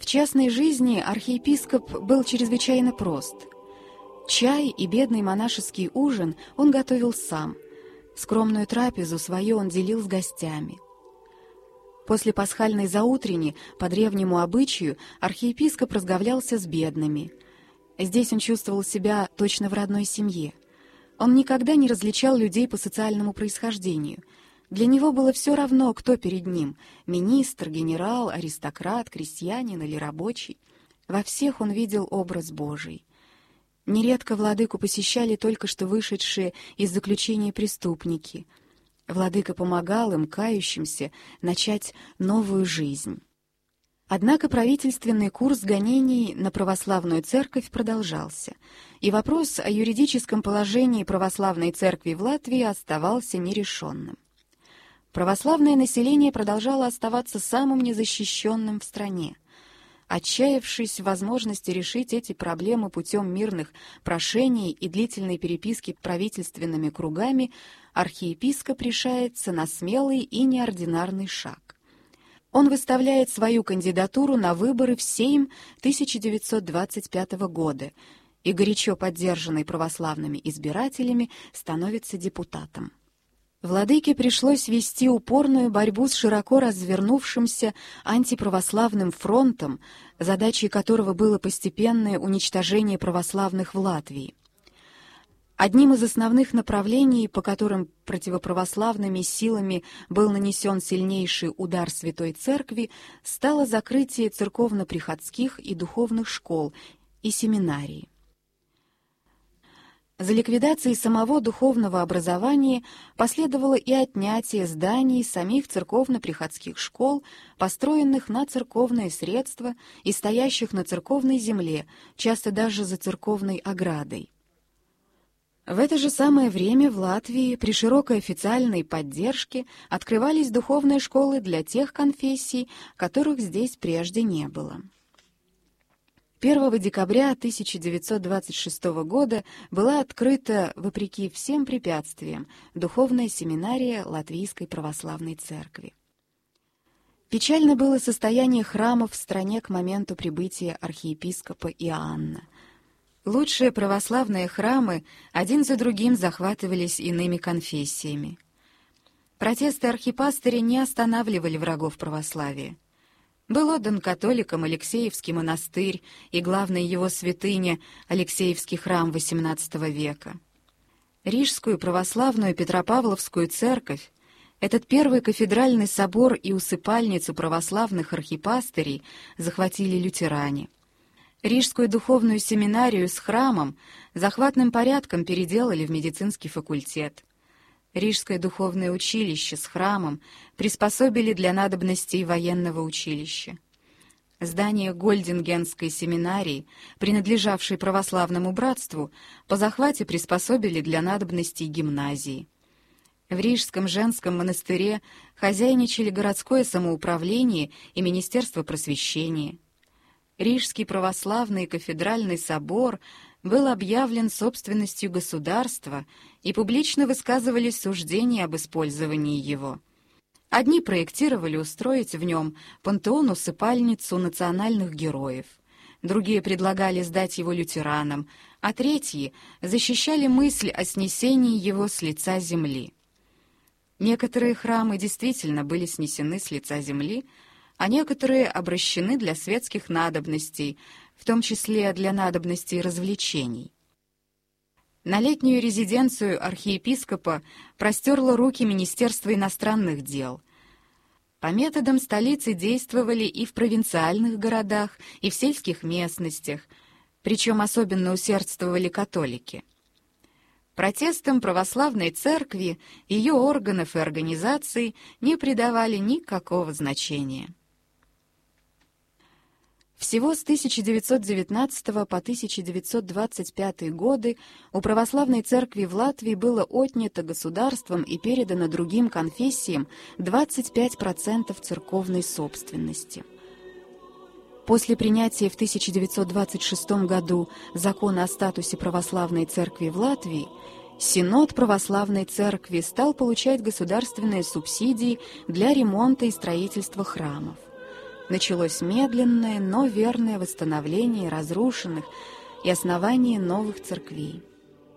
В частной жизни архиепископ был чрезвычайно прост. Чай и бедный монашеский ужин он готовил сам. Скромную трапезу свою он делил с гостями. После пасхальной заутрени, по древнему обычаю, архиепископ разговлялся с бедными. Здесь он чувствовал себя точно в родной семье. Он никогда не различал людей по социальному происхождению. Для него было все равно, кто перед ним — министр, генерал, аристократ, крестьянин или рабочий. Во всех он видел образ Божий. Нередко владыку посещали только что вышедшие из заключения преступники. Владыка помогал им, кающимся, начать новую жизнь. Однако правительственный курс гонений на православную церковь продолжался, и вопрос о юридическом положении православной церкви в Латвии оставался нерешенным. Православное население продолжало оставаться самым незащищенным в стране. Отчаявшись в возможности решить эти проблемы путем мирных прошений и длительной переписки правительственными кругами, архиепископ решается на смелый и неординарный шаг. Он выставляет свою кандидатуру на выборы в Сейм 1925 года и, горячо поддержанный православными избирателями, становится депутатом. Владыке пришлось вести упорную борьбу с широко развернувшимся антиправославным фронтом, задачей которого было постепенное уничтожение православных в Латвии. Одним из основных направлений, по которым противоправославными силами был нанесен сильнейший удар Святой Церкви, стало закрытие церковно-приходских и духовных школ и семинарий. За ликвидацией самого духовного образования последовало и отнятие зданий самих церковно-приходских школ, построенных на церковные средства и стоящих на церковной земле, часто даже за церковной оградой. В это же самое время в Латвии при широкой официальной поддержке открывались духовные школы для тех конфессий, которых здесь прежде не было. 1 декабря 1926 года была открыта, вопреки всем препятствиям, духовная семинария Латвийской православной церкви. Печально было состояние храмов в стране к моменту прибытия архиепископа Иоанна. Лучшие православные храмы один за другим захватывались иными конфессиями. Протесты архипастыря не останавливали врагов православия. Был отдан католикам Алексеевский монастырь и главная его святыня Алексеевский храм XVIII века. Рижскую православную Петропавловскую церковь, этот первый кафедральный собор и усыпальницу православных архипастырей захватили лютеране. Рижскую духовную семинарию с храмом захватным порядком переделали в медицинский факультет. Рижское духовное училище с храмом приспособили для надобностей военного училища. Здание Гольдингенской семинарии, принадлежавшей православному братству, по захвате приспособили для надобностей гимназии. В Рижском женском монастыре хозяйничали городское самоуправление и Министерство просвещения. Рижский православный кафедральный собор был объявлен собственностью государства, и публично высказывались суждения об использовании его. Одни проектировали устроить в нем пантеон-усыпальницу национальных героев, другие предлагали сдать его лютеранам, а третьи защищали мысль о снесении его с лица земли. Некоторые храмы действительно были снесены с лица земли, а некоторые обращены для светских надобностей, в том числе для надобностей развлечений. На летнюю резиденцию архиепископа простерло руки Министерство иностранных дел. По методам столицы действовали и в провинциальных городах, и в сельских местностях, причем особенно усердствовали католики. Протестам православной церкви, ее органов и организаций не придавали никакого значения. Всего с 1919 по 1925 годы у православной церкви в Латвии было отнято государством и передано другим конфессиям 25% церковной собственности. После принятия в 1926 году закона о статусе православной церкви в Латвии, Синод православной церкви стал получать государственные субсидии для ремонта и строительства храмов. началось медленное, но верное восстановление разрушенных и основание новых церквей.